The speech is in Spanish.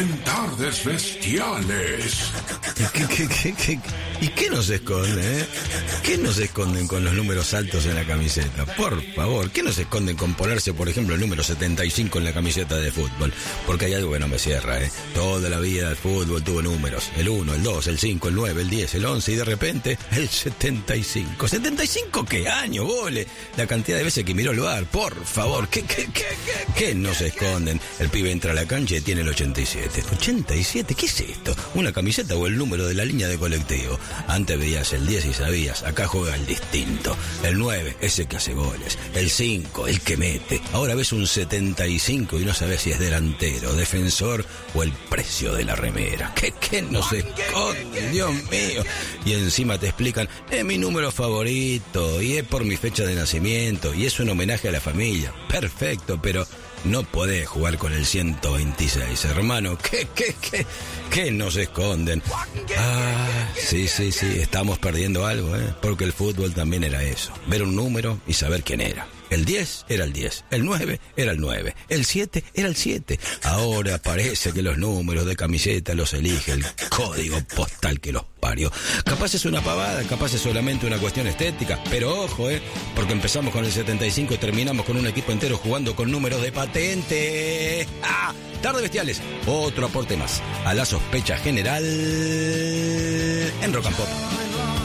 en Tardes Bestiales. ¿Y qué nos esconde, eh? ¿Qué nos esconden con los números altos en la camiseta? Por favor, ¿qué nos esconden con ponerse, por ejemplo, el número 75 en la camiseta de fútbol? Porque hay algo que no me cierra, ¿eh? Toda la vida el fútbol tuvo números. El 1, el 2, el 5, el 9, el 10, el 11 y de repente el 75. ¿75 qué año, gole? La cantidad de veces que miró el bar, por favor, ¿qué nos esconden? El pibe entra a la cancha y tiene el 87. ¿87? ¿Qué es esto? ¿Una camiseta o el número de la línea de colectivo? Antes veías el 10 y sabías, acá juega el distinto. El 9, ese que hace goles. El 5, el que mete. Ahora ves un 75 y no sabes si es delantero, defensor o el precio de la remera. ¿Qué nos esconde? Dios mío. Y encima te explican, es mi número favorito y es por mi fecha de nacimiento y es un homenaje a la familia. Perfecto, pero no podés jugar con el 126, hermano. ¿Qué nos esconden? Sí, estamos perdiendo algo, porque el fútbol también era eso. Ver un número y saber quién era. El 10 era el 10, el 9 era el 9, el 7 era el 7. Ahora parece que los números de camiseta los elige el código postal que los parió. Capaz es una pavada, capaz es solamente una cuestión estética, pero ojo, porque empezamos con el 75 y terminamos con un equipo entero jugando con números de patente. Tarde Bestiales, otro aporte más a la sospecha general en Rock and Pop.